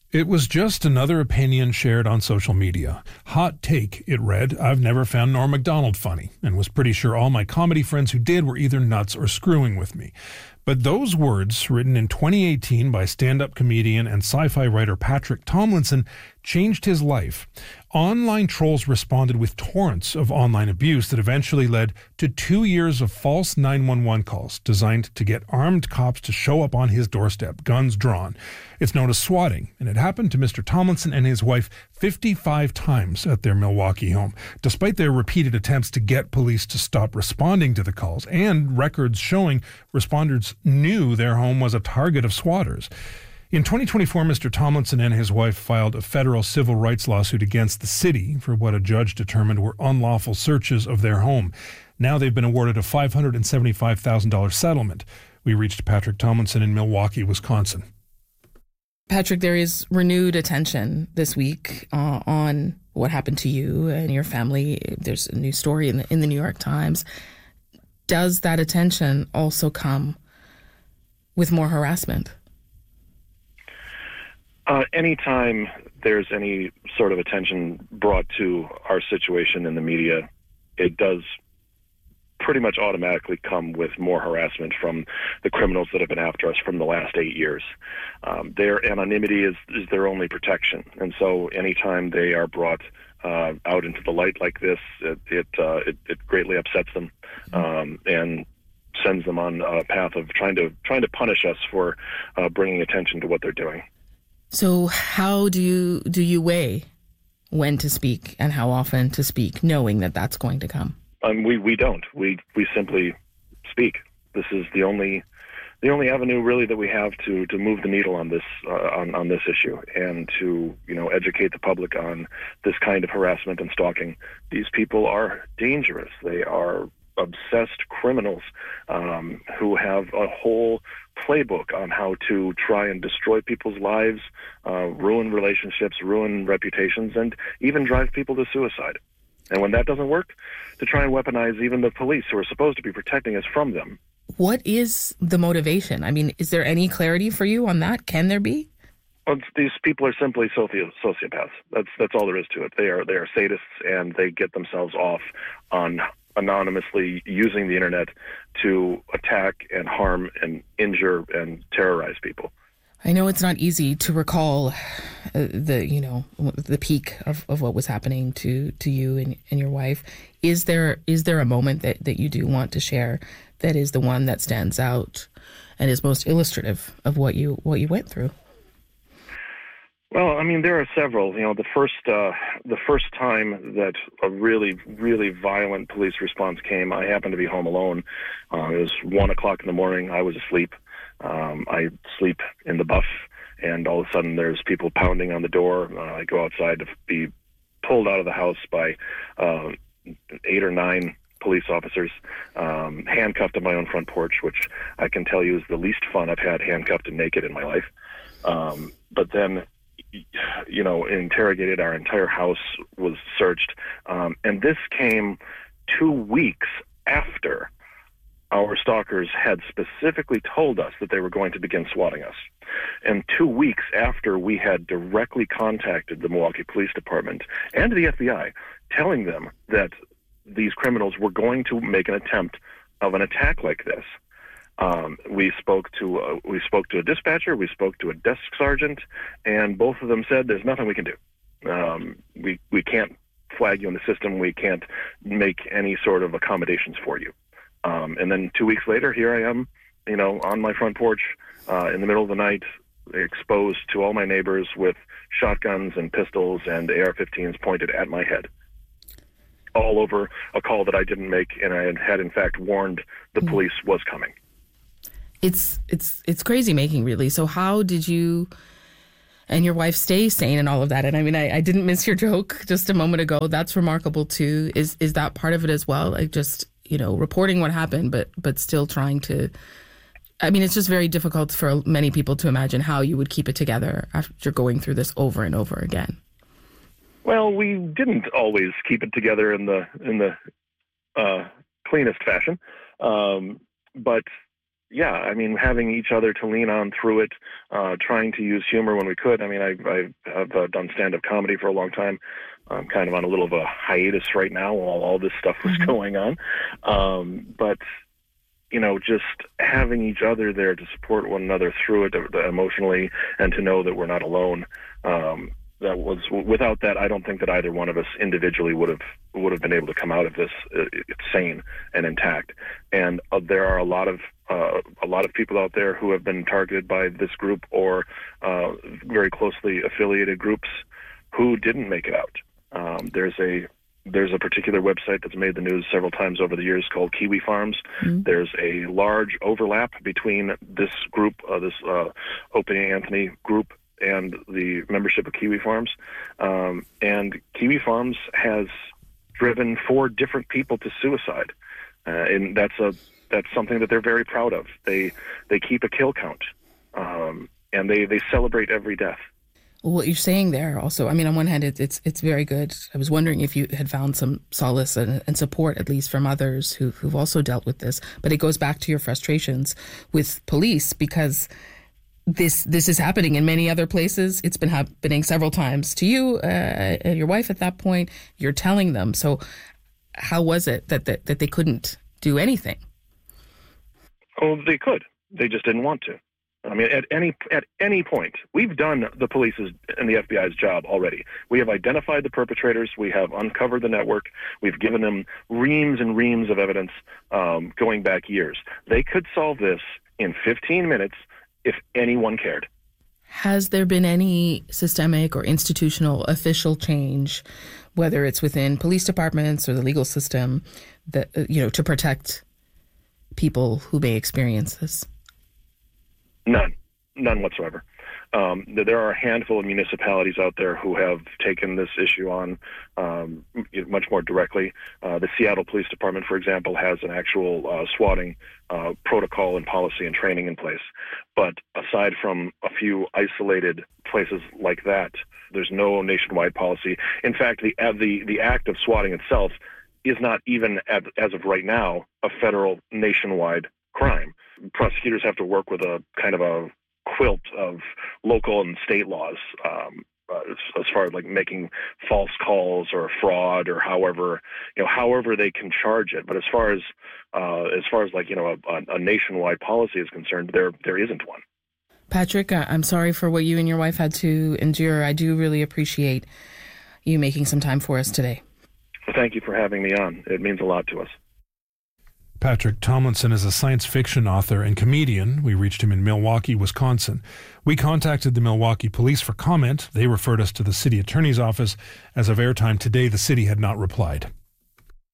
It was just another opinion shared on social media. Hot take, it read, I've never found Norm Macdonald funny, and was pretty sure all my comedy friends who did were either nuts or screwing with me. But those words, written in 2018 by stand-up comedian and sci-fi writer Patrick Tomlinson, changed his life. Online trolls responded with torrents of online abuse that eventually led to 2 years of false 911 calls designed to get armed cops to show up on his doorstep, guns drawn. It's known as swatting, and it happened to Mr. Tomlinson and his wife 55 times at their Milwaukee home, despite their repeated attempts to get police to stop responding to the calls, and records showing responders knew their home was a target of swatters. In 2024, Mr. Tomlinson and his wife filed a federal civil rights lawsuit against the city for what a judge determined were unlawful searches of their home. Now they've been awarded a $575,000 settlement. We reached Patrick Tomlinson in Milwaukee, Wisconsin. Patrick, there is renewed attention this week on what happened to you and your family. There's a new story in the New York Times. Does that attention also come with more harassment? Anytime there's any sort of attention brought to our situation in the media, it does pretty much automatically come with more harassment from the criminals that have been after us from the last 8 years. Their anonymity is their only protection. And so anytime they are brought out into the light like this, it greatly upsets them and sends them on a path of trying to punish us for bringing attention to what they're doing. So how do you weigh when to speak and how often to speak, knowing that that's going to come? We don't. We simply speak. This is the only avenue really that we have to move the needle on this on this issue, and to educate the public on this kind of harassment and stalking. These people are dangerous. They are obsessed criminals who have a whole playbook on how to try and destroy people's lives, ruin relationships, ruin reputations, and even drive people to suicide. And when that doesn't work, to try and weaponize even the police who are supposed to be protecting us from them. What is the motivation? I mean, is there any clarity for you on that? Can there be? Well, these people are simply sociopaths. That's all there is to it. They are sadists, and they get themselves off on anonymously using the internet to attack and harm and injure and terrorize people. I know it's not easy to recall the peak of what was happening to you and your wife. Is there a moment that you do want to share that is the one that stands out and is most illustrative of what you went through? Well, I mean, there are several. The first time that a really, really violent police response came, I happened to be home alone. It was 1:00 in the morning. I was asleep. I sleep in the buff, and all of a sudden there's people pounding on the door. I go outside to be pulled out of the house by 8 or 9 police officers, handcuffed on my own front porch, which I can tell you is the least fun I've had handcuffed and naked in my life. But then, interrogated. Our entire house was searched. And this came 2 weeks after our stalkers had specifically told us that they were going to begin swatting us. And 2 weeks after we had directly contacted the Milwaukee Police Department and the FBI, telling them that these criminals were going to make an attempt of an attack like this. We spoke to a dispatcher, we spoke to a desk sergeant, and both of them said, there's nothing we can do. We can't flag you in the system. We can't make any sort of accommodations for you. And then 2 weeks later, here I am, on my front porch in the middle of the night, exposed to all my neighbors with shotguns and pistols and AR-15s pointed at my head, all over a call that I didn't make, and I had in fact warned the police was coming. It's crazy making, really. So how did you and your wife stay sane and all of that? And I mean, I didn't miss your joke just a moment ago. That's remarkable too. Is that part of it as well? Like just, reporting what happened, but still trying to, I mean, it's just very difficult for many people to imagine how you would keep it together after going through this over and over again. Well, we didn't always keep it together in the cleanest fashion. But yeah, I mean, having each other to lean on through it, trying to use humor when we could. I mean, I've done stand-up comedy for a long time. I'm kind of on a little of a hiatus right now while all this stuff was going on. But, just having each other there to support one another through it emotionally and to know that we're not alone, without that, I don't think that either one of us individually would have been able to come out of this sane and intact. And there are a lot of people out there who have been targeted by this group or very closely affiliated groups who didn't make it out. There's a particular website that's made the news several times over the years called Kiwi Farms. There's a large overlap between this group, this Opie Anthony group, and the membership of Kiwi Farms. And Kiwi Farms has driven 4 different people to suicide. And that's something that they're very proud of. They keep a kill count, and they celebrate every death. Well, what you're saying there also, I mean, on one hand, it's very good. I was wondering if you had found some solace and support, at least from others who've also dealt with this. But it goes back to your frustrations with police, because this is happening in many other places. It's been happening several times to you and your wife at that point. You're telling them. So how was it that they couldn't do anything? Oh, they could. They just didn't want to. I mean, at any point, we've done the police's and the FBI's job already. We have identified the perpetrators. We have uncovered the network. We've given them reams and reams of evidence going back years. They could solve this in 15 minutes if anyone cared. Has there been any systemic or institutional official change, whether it's within police departments or the legal system, that to protect people who may experience this? None whatsoever. There are a handful of municipalities out there who have taken this issue on much more directly. The Seattle Police Department, for example, has an actual swatting protocol and policy and training in place. But aside from a few isolated places like that, there's no nationwide policy. In fact, the act of swatting itself is not even, as of right now, a federal nationwide crime. Prosecutors have to work with a kind of a quilt of local and state laws as far as like making false calls or fraud or however they can charge it. But as far as like a nationwide policy is concerned, there isn't one. Patrick, I'm sorry for what you and your wife had to endure. I do really appreciate you making some time for us today. Well, thank you for having me on. It means a lot to us. Patrick Tomlinson is a science fiction author and comedian. We reached him in Milwaukee, Wisconsin. We contacted the Milwaukee police for comment. They referred us to the city attorney's office. As of airtime today, the city had not replied.